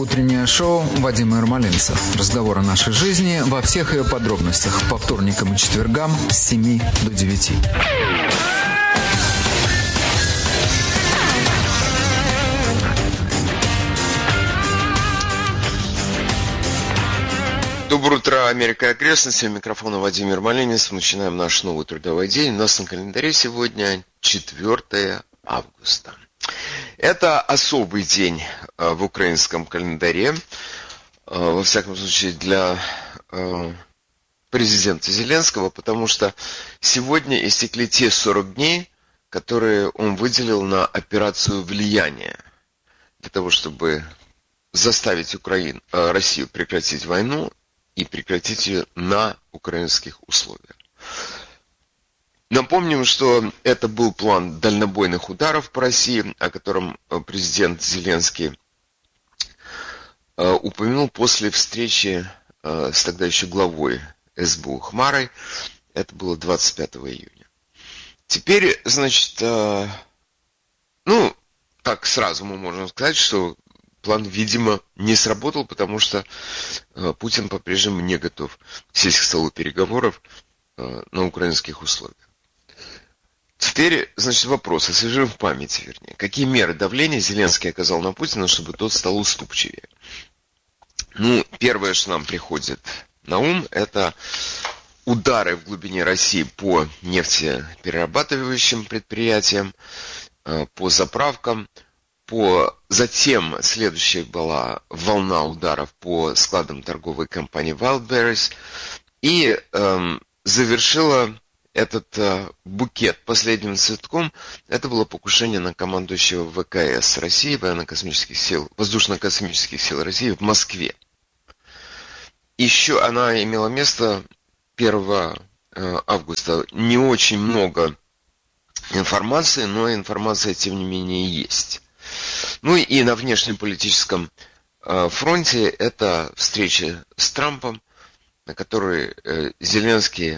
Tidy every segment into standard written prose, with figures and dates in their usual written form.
Утреннее шоу Вадима Ермолинца. Разговор о нашей жизни во всех ее подробностях. По вторникам и четвергам с 7 до 9. Доброе утро, Америка и окрестности. У микрофона Вадим Ермолинец. Мы начинаем наш новый трудовой день. У нас на календаре сегодня 4 августа. Это особый день в украинском календаре. Во всяком случае, для президента Зеленского, потому что сегодня истекли те 40 дней, которые он выделил на операцию влияния. Для того, чтобы заставить Россию прекратить войну и прекратить ее на украинских условиях. Напомним, что это был план дальнобойных ударов по России, о котором президент Зеленский упомянул после встречи с тогда еще главой СБУ Хмарой. Это было 25 июня. Теперь, значит, так сразу мы можем сказать, что план, видимо, не сработал, потому что Путин по-прежнему не готов сесть к столу переговоров на украинских условиях. Теперь, значит, вопрос, освежим в памяти, вернее. Какие меры давления Зеленский оказал на Путина, чтобы тот стал уступчивее? Первое, что нам приходит на ум, это удары в глубине России по нефтеперерабатывающим предприятиям, по заправкам, Затем следующая была волна ударов по складам торговой компании Wildberries. И завершила этот букет последним цветком. Это было покушение на командующего ВКС России, воздушно-космических сил России в Москве. Еще она имела место 1 августа. Не очень много информации, но информация, тем не менее, есть. И на внешнеполитическом фронте это встреча с Трампом, на которой Зеленский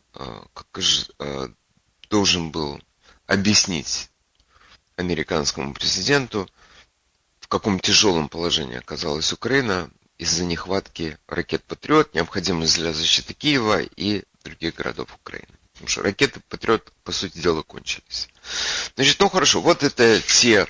должен был объяснить американскому президенту, в каком тяжелом положении оказалась Украина из-за нехватки ракет «Патриот», необходимых для защиты Киева и других городов Украины. Потому что ракеты «Патриот», по сути дела, кончились. Значит, хорошо. Вот это те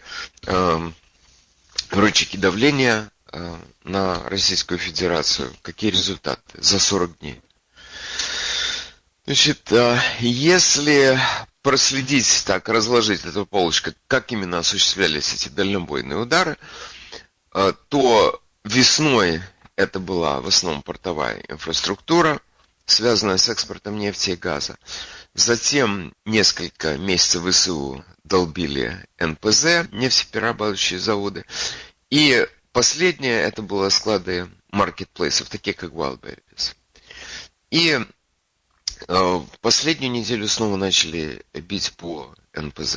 рычаги давления на Российскую Федерацию. Какие результаты за 40 дней? Значит, если проследить, разложить эту полочку, как именно осуществлялись эти дальнобойные удары, то весной это была в основном портовая инфраструктура, связанная с экспортом нефти и газа. Затем несколько месяцев ВСУ долбили НПЗ, нефтеперерабатывающие заводы. И последнее это было склады маркетплейсов, такие как Wildberries. И последнюю неделю снова начали бить по НПЗ.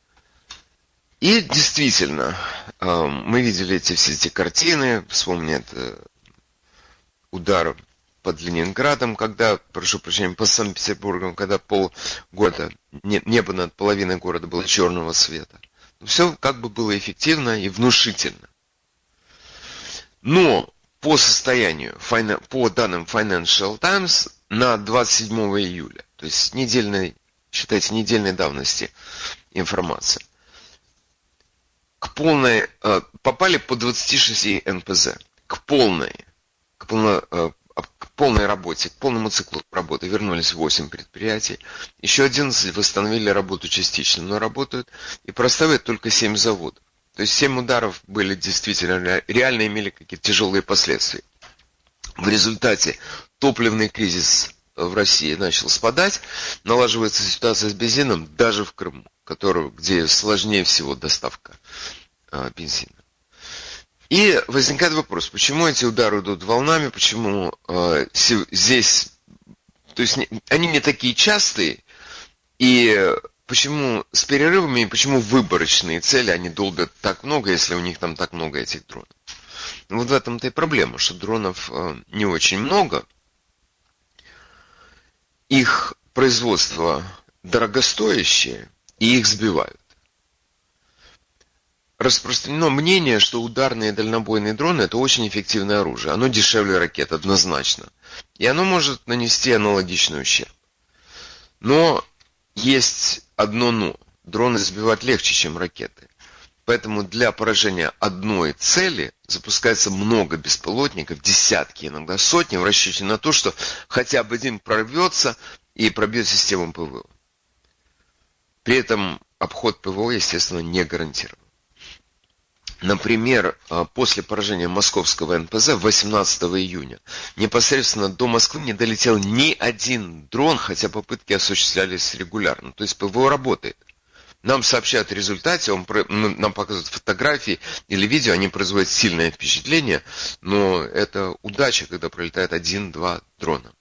И действительно, мы видели все эти картины, вспомнят удар под Ленинградом, по Санкт-Петербургу, когда полгода небо над половиной города было черного цвета. Все было эффективно и внушительно. Но по данным Financial Times, на 27 июля, то есть недельной давности информация, попали по 26 НПЗ к полной работе, к полному циклу работы вернулись 8 предприятий. Еще 11 восстановили работу частично, но работают и проставят только 7 заводов. То есть 7 ударов были действительно, реально имели какие-то тяжелые последствия. В результате топливный кризис в России начал спадать, налаживается ситуация с бензином даже в Крыму, где сложнее всего доставка бензина. И возникает вопрос, почему эти удары идут волнами, почему здесь, то есть они не такие частые, и почему с перерывами, и почему выборочные цели они долбят так много, если у них там так много этих дронов. Вот в этом-то и проблема, что дронов не очень много, их производство дорогостоящее, и их сбивают. распространено мнение, что ударные дальнобойные дроны – это очень эффективное оружие. Оно дешевле ракет, однозначно. И оно может нанести аналогичный ущерб. Но есть одно «но». Дроны сбивать легче, чем ракеты. Поэтому для поражения одной цели запускается много беспилотников, десятки, иногда сотни, в расчете на то, что хотя бы один прорвется и пробьет систему ПВО. При этом обход ПВО, естественно, не гарантирован. Например, после поражения московского НПЗ 18 июня непосредственно до Москвы не долетел ни один дрон, хотя попытки осуществлялись регулярно. То есть ПВО работает. Нам сообщают о результате, нам показывают фотографии или видео, они производят сильное впечатление, но это удача, когда пролетает 1-2 дрона.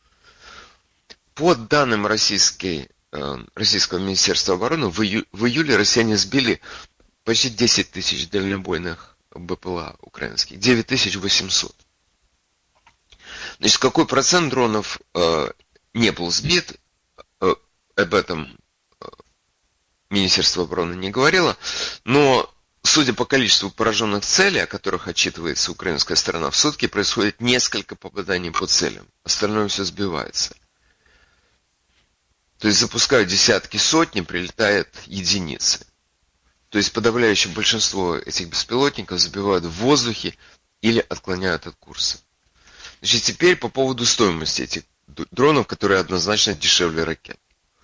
По данным российского Министерства обороны, в июле россияне сбили почти 10 тысяч дальнобойных БПЛА украинских, 9800. Значит, какой процент дронов не был сбит, об этом Министерство обороны не говорило, но судя по количеству пораженных целей, о которых отчитывается украинская сторона, в сутки происходит несколько попаданий по целям. Остальное все сбивается. То есть запускают десятки, сотни, прилетает единицы. То есть подавляющее большинство этих беспилотников сбивают в воздухе или отклоняют от курса. Значит, теперь по поводу стоимости этих дронов, которые однозначно дешевле ракет.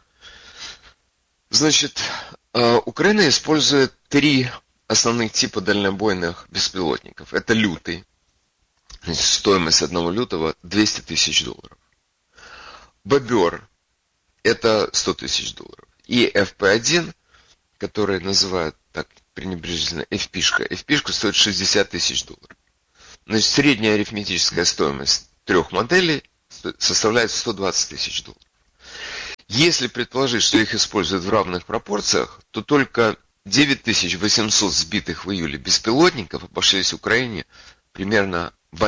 Значит, Украина использует 3 основных типа дальнобойных беспилотников. Это лютый. Значит, стоимость одного лютого $200 тысяч. Бобер – это $100 тысяч. И FP1, который называют так пренебрежительно FP-шка. FP-шка стоит $60 тысяч. Значит, средняя арифметическая стоимость 3 моделей составляет $120 тысяч. Если предположить, что их используют в равных пропорциях, то только 9800 сбитых в июле беспилотников обошлись Украине примерно в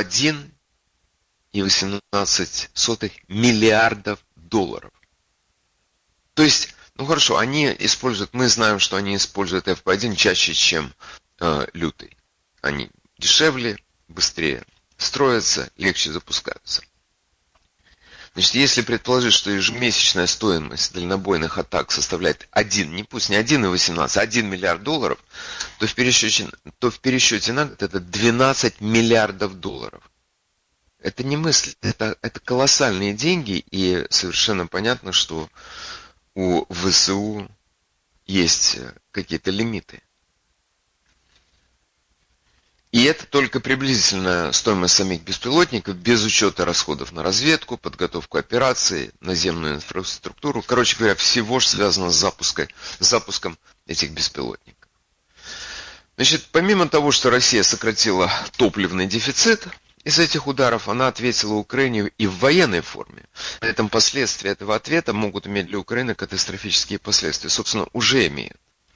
$1,18 миллиардов. То есть, ну хорошо, они используют, мы знаем, что они используют FP1 чаще, чем лютый. Они дешевле, быстрее строятся, легче запускаются. Значит, если предположить, что ежемесячная стоимость дальнобойных атак составляет не 1,18, а $1 миллиард, то в пересчете на год это $12 миллиардов. Это не мысль, это колоссальные деньги, и совершенно понятно, что у ВСУ есть какие-то лимиты. И это только приблизительная стоимость самих беспилотников, без учета расходов на разведку, подготовку операций, наземную инфраструктуру. Короче говоря, всего, что связано с запуском этих беспилотников. Значит, помимо того, что Россия сократила топливный дефицит из этих ударов, она ответила Украине и в военной форме. При этом последствия этого ответа могут иметь для Украины катастрофические последствия. Собственно, уже имеют.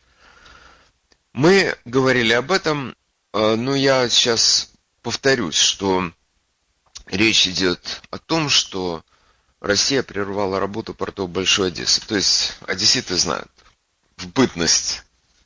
Мы говорили об этом. Но я сейчас повторюсь, что речь идет о том, что Россия прервала работу портов Большой Одессы. То есть одесситы знают, в бытность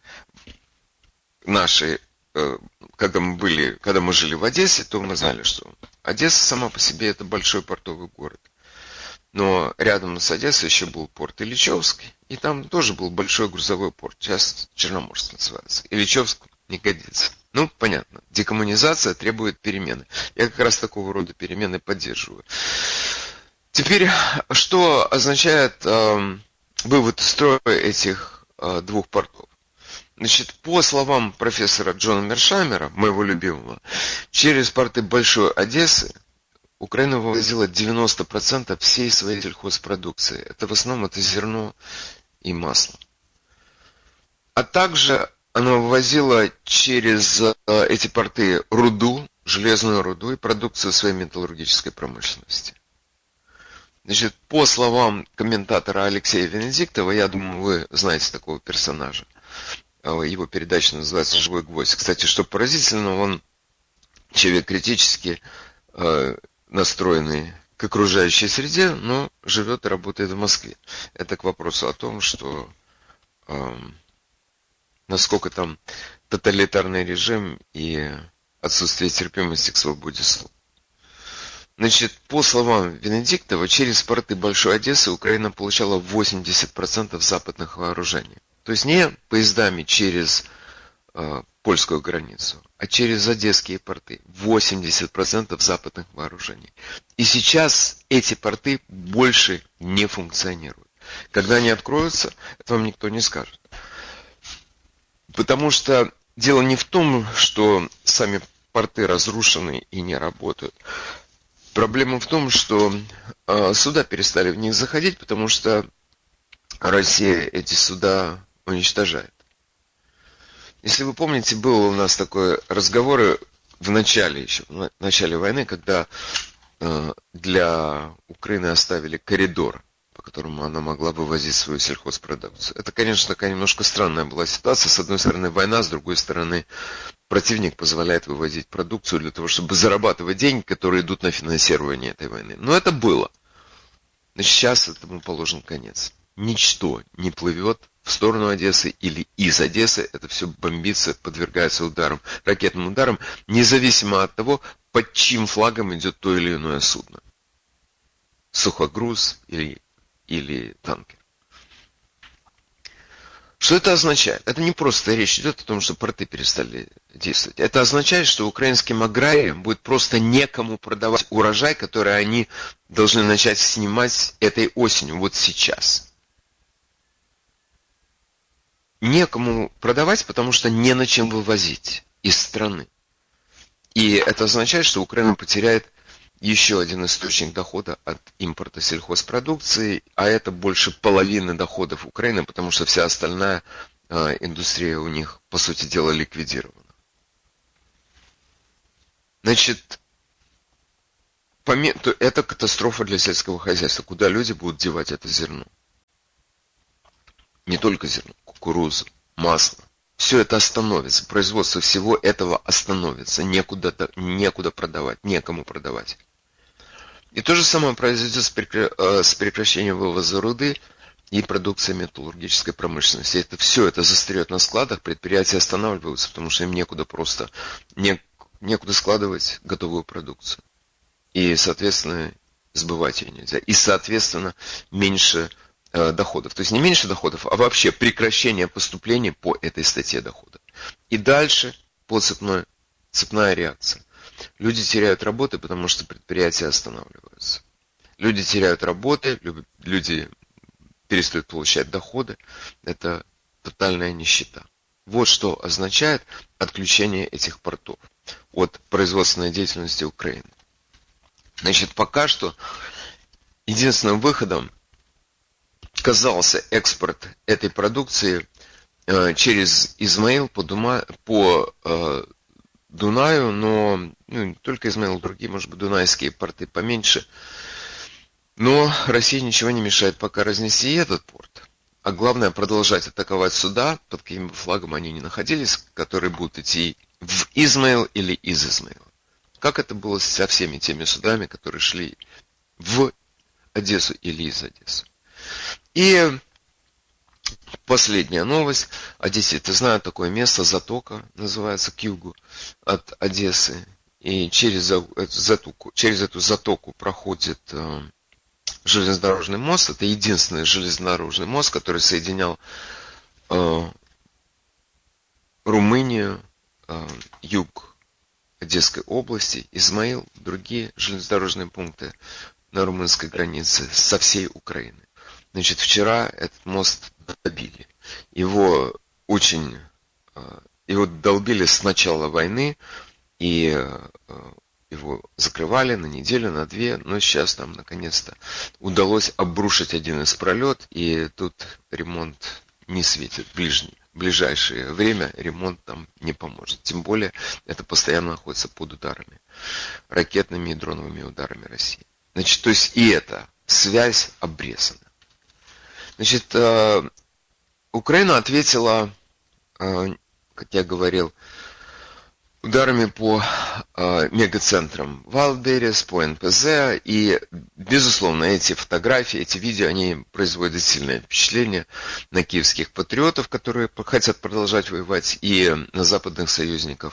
нашей, когда мы жили в Одессе, то мы знали, что Одесса сама по себе это большой портовый город. Но рядом с Одессой еще был порт Ильичевский, и там тоже был большой грузовой порт, сейчас Черноморск называется. Ильичевск не годится. Ну, понятно, декоммунизация требует перемены. Я как раз такого рода перемены поддерживаю. Теперь, что означает вывод из строя этих 2 портов? Значит, по словам профессора Джона Мершаймера, моего любимого, через порты Большой Одессы Украина вывозила 90% всей своей сельхозпродукции. Это в основном это зерно и масло. А также она вывозила через эти порты руду, железную руду и продукцию своей металлургической промышленности. Значит, по словам комментатора Алексея Венедиктова, я думаю, вы знаете такого персонажа. Его передача называется «Живой гвоздь». Кстати, что поразительно, он человек критически настроенный к окружающей среде, но живет и работает в Москве. Это к вопросу о том, что насколько там тоталитарный режим и отсутствие терпимости к свободе слова. Значит, по словам Венедиктова, через порты Большой Одессы Украина получала 80% западных вооружений. То есть не поездами через польскую границу, а через одесские порты. 80% западных вооружений. И сейчас эти порты больше не функционируют. Когда они откроются, это вам никто не скажет. Потому что дело не в том, что сами порты разрушены и не работают. Проблема в том, что суда перестали в них заходить, потому что Россия эти суда уничтожает. Если вы помните, был у нас такой разговор в начале войны, когда для Украины оставили коридор, по которому она могла вывозить свою сельхозпродукцию. Это, конечно, такая немножко странная была ситуация. С одной стороны война, с другой стороны противник позволяет вывозить продукцию для того, чтобы зарабатывать деньги, которые идут на финансирование этой войны. Но это было. Значит, сейчас этому положен конец. Ничто не плывет в сторону Одессы или из Одессы. Это все бомбится, подвергается ударам, ракетным ударам, независимо от того, под чьим флагом идет то или иное судно. Сухогруз или танкер. Что это означает? Это не просто речь идет о том, что порты перестали действовать. Это означает, что украинским аграриям будет просто некому продавать урожай, который они должны начать снимать этой осенью, вот сейчас. Некому продавать, потому что не на чем вывозить из страны. И это означает, что Украина потеряет еще один источник дохода от импорта сельхозпродукции, а это больше половины доходов Украины, потому что вся остальная индустрия у них, по сути дела, ликвидирована. Значит, это катастрофа для сельского хозяйства. Куда люди будут девать это зерно? Не только зерно, кукурузу, масло. Все это остановится. Производство всего этого остановится. Некуда продавать, некому продавать. И то же самое произойдет с прекращением вывоза руды и продукции металлургической промышленности. Все это застряет на складах, предприятия останавливаются, потому что им некуда складывать готовую продукцию. И, соответственно, сбывать ее нельзя. И, соответственно, меньше доходов. То есть не меньше доходов, а вообще прекращение поступлений по этой статье дохода. И дальше цепная реакция. Люди теряют работы, потому что предприятия останавливаются. Люди теряют работы, люди перестают получать доходы. Это тотальная нищета. Вот что означает отключение этих портов от производственной деятельности Украины. Значит, пока что единственным выходом казался экспорт этой продукции через Измаил по Дунаю, но не только Измаил, другие, может быть, дунайские порты поменьше. Но России ничего не мешает пока разнести и этот порт. А главное, продолжать атаковать суда, под каким бы флагом они ни находились, которые будут идти в Измаил или из Измаила. Как это было со всеми теми судами, которые шли в Одессу или из Одессы. И последняя новость. Одесситы знают такое место, затока, называется, к югу от Одессы. И через эту затоку проходит железнодорожный мост. Это единственный железнодорожный мост, который соединял Румынию, юг Одесской области, Измаил, другие железнодорожные пункты на румынской границе со всей Украины. Значит, вчера этот мост добили. Его долбили с начала войны, и его закрывали на неделю, на две, но сейчас нам наконец-то удалось обрушить один из пролет, и тут ремонт не светит. В ближайшее время ремонт там не поможет. Тем более, это постоянно находится под ударами, ракетными и дроновыми ударами России. Значит, то есть и эта связь обрезана. Значит, Украина ответила, как я говорил, ударами по мегацентрам Вайлдберрис, по НПЗ, и, безусловно, эти фотографии, эти видео, они производят сильное впечатление на киевских патриотов, которые хотят продолжать воевать, и на западных союзников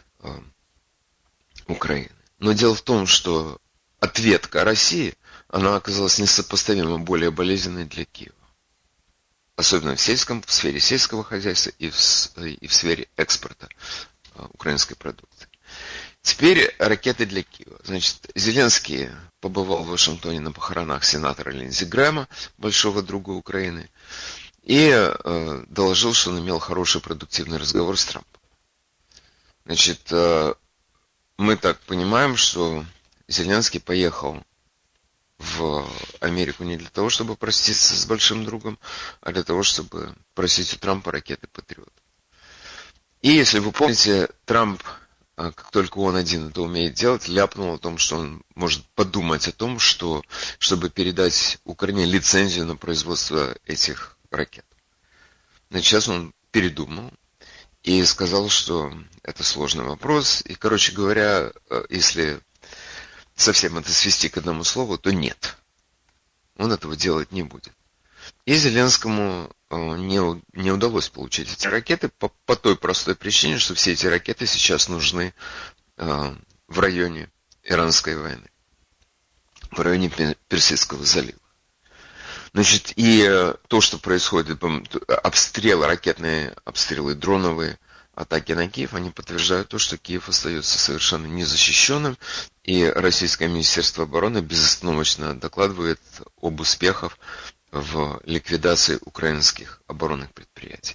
Украины. Но дело в том, что ответка России, она оказалась несопоставимо более болезненной для Киева. Особенно в сфере сельского хозяйства и в сфере экспорта украинской продукции. Теперь ракеты для Киева. Значит, Зеленский побывал в Вашингтоне на похоронах сенатора Линдзи Грэма, большого друга Украины, и доложил, что он имел хороший продуктивный разговор с Трампом. Значит, мы так понимаем, что Зеленский поехал в Америку не для того, чтобы проститься с большим другом, а для того, чтобы просить у Трампа ракеты Патриот. И если вы помните, Трамп, как только он один это умеет делать, ляпнул о том, что он может подумать о том, что, чтобы передать Украине лицензию на производство этих ракет. Но сейчас он передумал и сказал, что это сложный вопрос. И, короче говоря, если совсем это свести к одному слову, то нет. Он этого делать не будет. И Зеленскому не удалось получить эти ракеты по той простой причине, что все эти ракеты сейчас нужны в районе Иранской войны, в районе Персидского залива. Значит, и то, что происходит, обстрелы, ракетные обстрелы, дроновые атаки на Киев, они подтверждают то, что Киев остается совершенно незащищенным, и Российское Министерство обороны безостановочно докладывает об успехах в ликвидации украинских оборонных предприятий.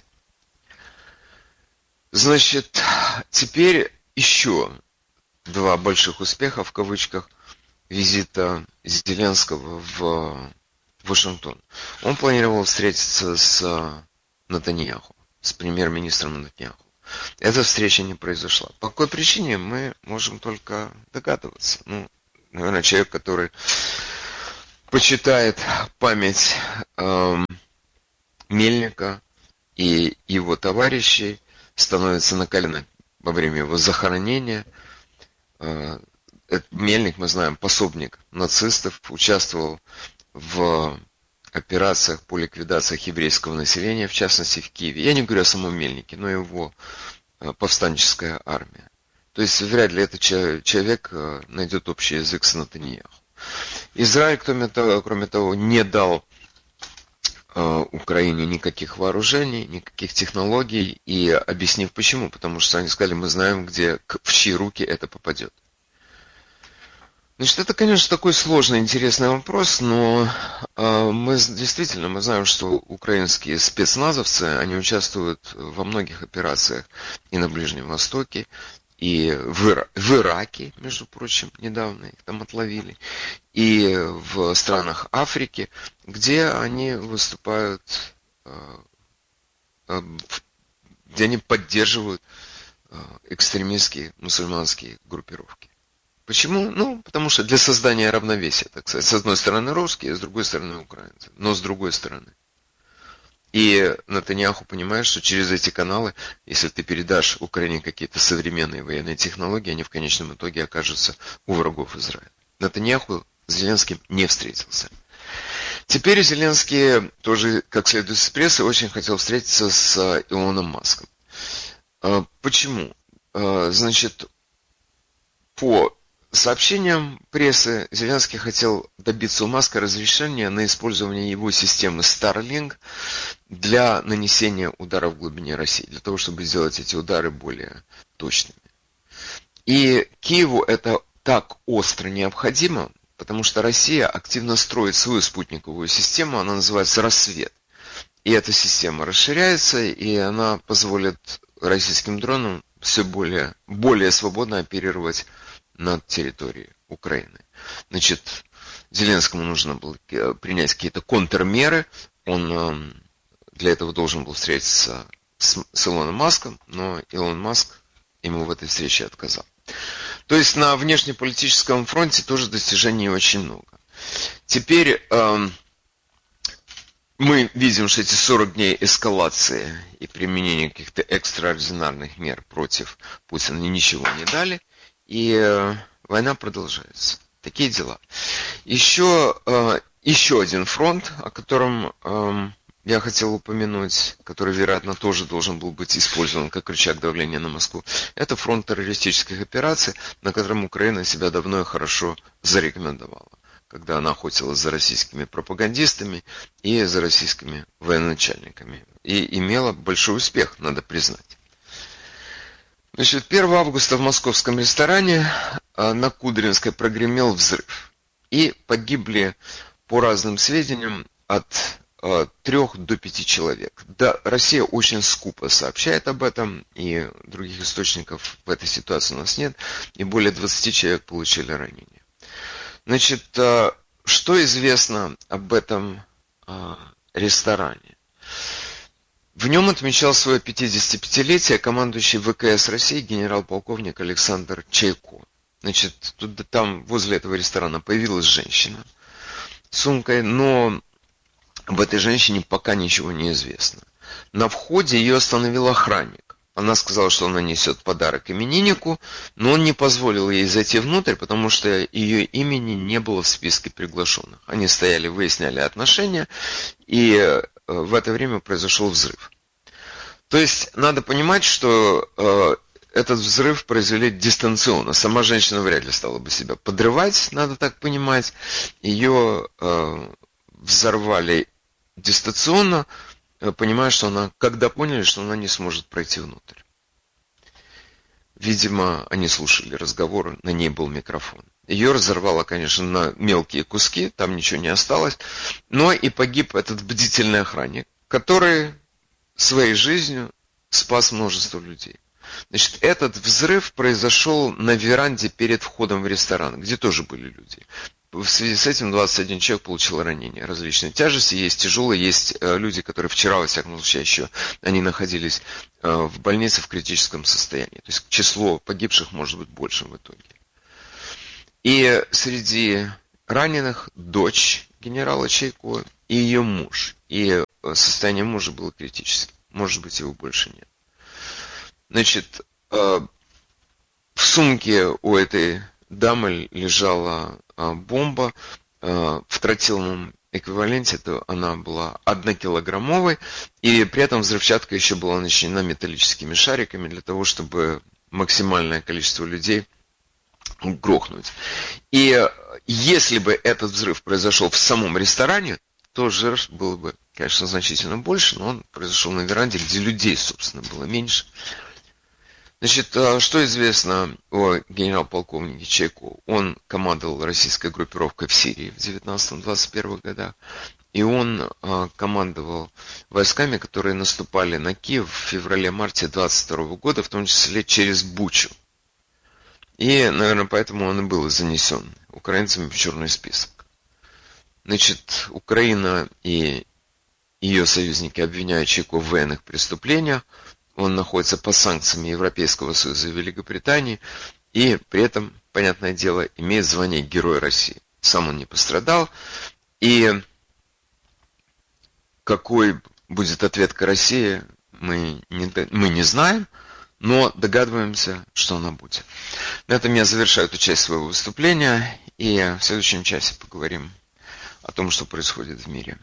Значит, теперь еще два больших успеха, в кавычках, визита Зеленского в Вашингтон. Он планировал встретиться с Нетаньяху, с премьер-министром Нетаньяху. Эта встреча не произошла. По какой причине, мы можем только догадываться. Наверное, человек, который почитает память Мельника и его товарищей, становится на колено во время его захоронения. Мельник, мы знаем, пособник нацистов, участвовал в операциях по ликвидации еврейского населения, в частности в Киеве. Я не говорю о самом Мельнике, но его повстанческая армия. То есть вряд ли этот человек найдет общий язык с Нетаньяху. Израиль, кроме того, не дал Украине никаких вооружений, никаких технологий, и объяснив почему, потому что они сказали, мы знаем, в чьи руки это попадет. Значит, это, конечно, такой сложный, интересный вопрос, но мы знаем, что украинские спецназовцы, они участвуют во многих операциях и на Ближнем Востоке, и в Ираке, между прочим, недавно их там отловили, и в странах Африки, где они выступают, где они поддерживают экстремистские мусульманские группировки. Почему? Потому что для создания равновесия, так сказать. С одной стороны русские, с другой стороны украинцы. Но с другой стороны. И Нетаньяху понимает, что через эти каналы, если ты передашь Украине какие-то современные военные технологии, они в конечном итоге окажутся у врагов Израиля. Нетаньяху с Зеленским не встретился. Теперь Зеленский тоже, как следует из прессы, очень хотел встретиться с Илоном Маском. Почему? Значит, по сообщениям прессы, Зеленский хотел добиться у Маска разрешения на использование его системы Starlink для нанесения ударов в глубине России, для того, чтобы сделать эти удары более точными. И Киеву это так остро необходимо, потому что Россия активно строит свою спутниковую систему, она называется «Рассвет». И эта система расширяется, и она позволит российским дронам все более свободно оперировать над территорией Украины. Значит, Зеленскому нужно было принять какие-то контрмеры. Он для этого должен был встретиться с Илоном Маском, но Илон Маск ему в этой встрече отказал. То есть на внешнеполитическом фронте тоже достижений очень много. Теперь мы видим, что эти 40 дней эскалации и применения каких-то экстраординарных мер против Путина ничего не дали. и война продолжается. Такие дела. Еще один фронт, о котором я хотел упомянуть, который, вероятно, тоже должен был быть использован как рычаг давления на Москву, это фронт террористических операций, на котором Украина себя давно и хорошо зарекомендовала, когда она охотилась за российскими пропагандистами и за российскими военачальниками. И имела большой успех, надо признать. Значит, 1 августа в московском ресторане на Кудринской прогремел взрыв. И погибли, по разным сведениям, от 3 до 5 человек. Да, Россия очень скупо сообщает об этом, и других источников в этой ситуации у нас нет, и более 20 человек получили ранения. Значит, что известно об этом ресторане? В нем отмечал свое 55-летие командующий ВКС России генерал-полковник Александр Чайко. Значит, там возле этого ресторана появилась женщина с сумкой, но об этой женщине пока ничего не известно. На входе ее остановил охранник. Она сказала, что она несет подарок имениннику, но он не позволил ей зайти внутрь, потому что ее имени не было в списке приглашенных. Они стояли, выясняли отношения, и в это время произошел взрыв. То есть надо понимать, что этот взрыв произвели дистанционно. Сама женщина вряд ли стала бы себя подрывать, надо так понимать. Ее взорвали дистанционно, понимая, что она, когда поняли, что она не сможет пройти внутрь. Видимо, они слушали разговоры, на ней был микрофон. Ее разорвало, конечно, на мелкие куски, там ничего не осталось. Но и погиб этот бдительный охранник, который своей жизнью спас множество людей. Значит, этот взрыв произошел на веранде перед входом в ресторан, где тоже были люди. В связи с этим 21 человек получил ранения различной тяжести. Есть тяжелые, есть люди, которые вчера, во всяком случае, еще они находились в больнице в критическом состоянии. То есть число погибших может быть большим в итоге. И среди раненых дочь генерала Чайко и ее муж. И состояние мужа было критическим. Может быть, его больше нет. Значит, в сумке у этой дамы лежала бомба. В тротиловом эквиваленте она была 1-килограммовой. И при этом взрывчатка еще была начинена металлическими шариками для того, чтобы максимальное количество людей грохнуть. И если бы этот взрыв произошел в самом ресторане, то жертв было бы, конечно, значительно больше, но он произошел на веранде, где людей, собственно, было меньше. Значит, что известно о генерал-полковнике Чайко? Он командовал российской группировкой в Сирии в 19-21 годах, и он командовал войсками, которые наступали на Киев в феврале-марте 22 года, в том числе через Бучу. И, наверное, поэтому он и был занесен украинцами в черный список. Значит, Украина и ее союзники обвиняют Чайко в военных преступлениях. Он находится под санкциями Европейского Союза и Великобритании, и при этом, понятное дело, имеет звание Героя России. Сам он не пострадал, и какой будет ответка России, мы не знаем, но догадываемся, что она будет. На этом я завершаю эту часть своего выступления, и в следующем часе поговорим о том, что происходит в мире.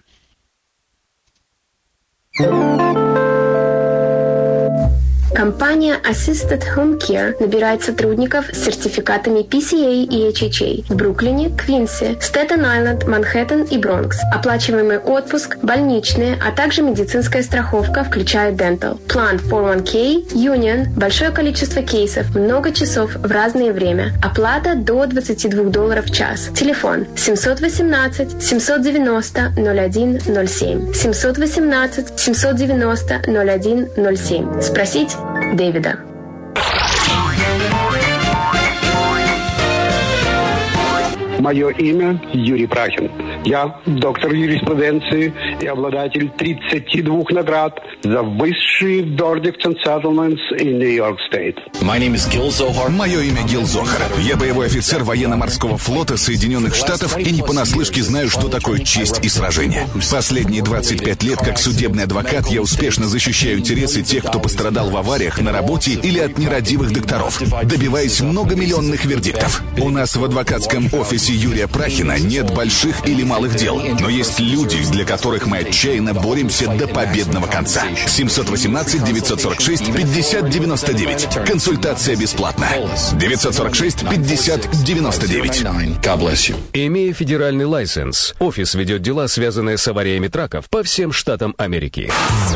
Компания Assisted Home Care набирает сотрудников с сертификатами PCA и HHA в Бруклине, Квинсе, Стэттен-Айленд, Манхэттен и Бронкс. Оплачиваемый отпуск, больничные, а также медицинская страховка, включая Dental. План 401k, Union, большое количество кейсов, много часов в разное время. Оплата до $22 в час. Телефон 718-790-0107. 718-790-0107. Спросить Дэвида. Мое имя Юрий Прахин. Я доктор юриспруденции и обладатель 32 наград за высшие verdicts and settlements in New York State. Мое имя Гил Зохар. Я боевой офицер военно-морского флота Соединенных Штатов и не понаслышке знаю, что такое честь и сражение. Последние 25 лет как судебный адвокат я успешно защищаю интересы тех, кто пострадал в авариях, на работе или от нерадивых докторов, добиваясь многомиллионных вердиктов. У нас в адвокатском офисе Юрия Прахина нет больших или малых дел, но есть люди, для которых мы отчаянно боремся до победного конца. 718-946-5099. Консультация бесплатна. 946-5099. Имея федеральный лайсенс, офис ведет дела, связанные с авариями траков по всем штатам Америки.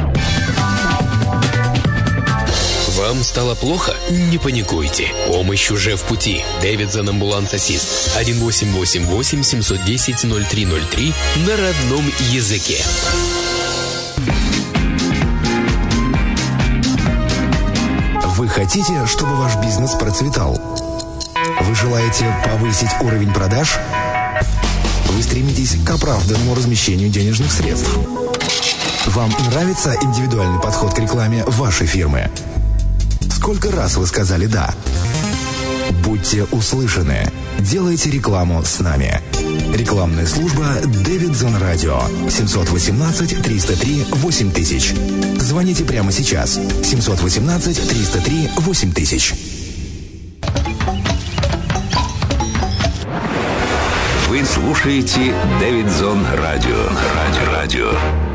Вам стало плохо? Не паникуйте. Помощь уже в пути. Davidson Ambulance Assist. 1-888-710-0303 на родном языке. Вы хотите, чтобы ваш бизнес процветал? Вы желаете повысить уровень продаж? Вы стремитесь к оправданному размещению денежных средств? Вам нравится индивидуальный подход к рекламе вашей фирмы? Сколько раз вы сказали «да»? Будьте услышаны. Делайте рекламу с нами. Рекламная служба Davidson Radio. 718-303-8000. Звоните прямо сейчас. 718-303-8000. Вы слушаете Davidson Radio.